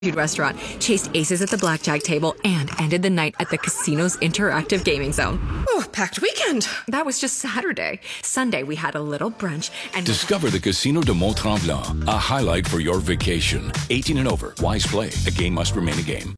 restaurant, chased aces at the blackjack table, and ended the night at the casino's interactive gaming zone. Oh, packed weekend. That was just Saturday. Sunday, we had a little brunch and... Discover the Casino de Mont-Tremblant, a highlight for your vacation. 18 and over. Wise play. A game must remain a game.